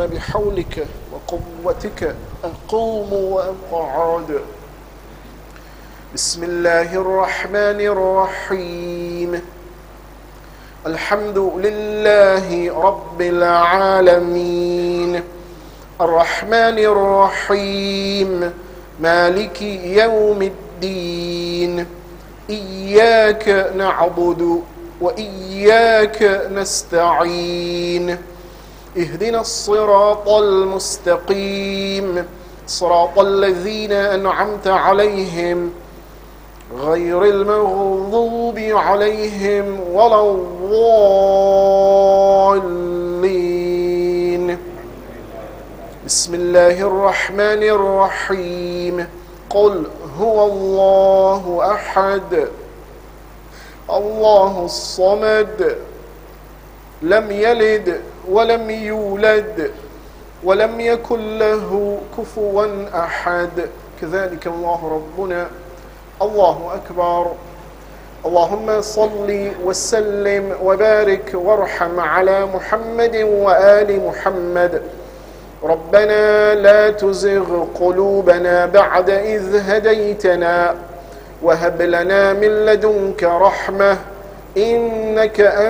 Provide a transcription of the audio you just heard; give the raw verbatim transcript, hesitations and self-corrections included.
اللهم بحولك وقوتك أقوم وأقعد. بسم الله الرحمن الرحيم. الحمد لله رب العالمين الرحمن الرحيم مالك يوم الدين. إياك نعبد وإياك نستعين. اهدنا الصراط المستقيم صراط الذين أنعمت عليهم غير المغضوب عليهم ولا الضالين. بسم الله الرحمن الرحيم. قل هو الله أحد الله الصمد لم يلد ولم يولد ولم يكن له كفوا أحد. كذلك الله ربنا. الله أكبر. اللهم صل وسلم وبارك وارحم على محمد وآل محمد. ربنا لا تزغ قلوبنا بعد إذ هديتنا وهب لنا من لدنك رحمة إنك أنت